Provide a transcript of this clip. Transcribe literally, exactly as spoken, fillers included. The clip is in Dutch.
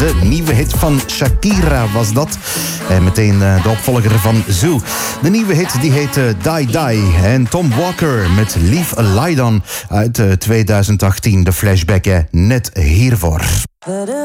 De nieuwe hit van Shakira was dat. En meteen de opvolger van Zoo. De nieuwe hit die heet Die Die. En Tom Walker met Leave a Light On uit twintig achttien. De flashback net hiervoor.